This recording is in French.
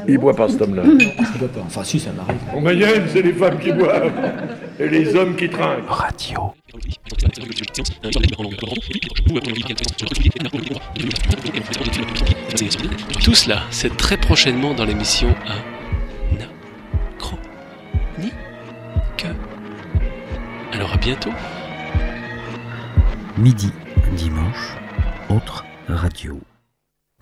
Il boit pas cet homme-là. Il doit pas. Enfin, si, ça m'arrive. En moyenne, c'est les femmes qui boivent et les hommes qui trinquent. Radio. Tout cela, c'est très prochainement dans l'émission Anachronique. Alors à bientôt. Midi, dimanche, autre radio.